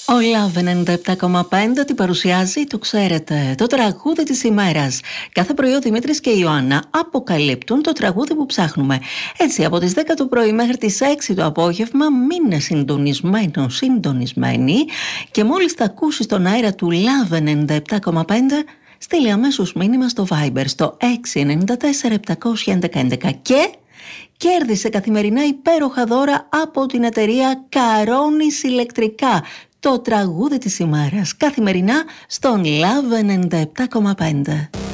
Ο Love 97,5 την παρουσιάζει, το ξέρετε, το τραγούδι της ημέρας. Κάθε πρωί ο Δημήτρης και η Ιωάννα αποκαλύπτουν το τραγούδι που ψάχνουμε. Έτσι, από τις 10 το πρωί μέχρι τις 6 το απόγευμα, μείνε συντονισμένη και μόλις τα ακούσεις στον αέρα του Love 97,5, στείλε αμέσως μήνυμα στο Viber στο 694-711 και κέρδισε καθημερινά υπέροχα δώρα από την εταιρεία Καρόνις Ηλεκτρικά. Το τραγούδι της ημέρας καθημερινά στον Love 97,5.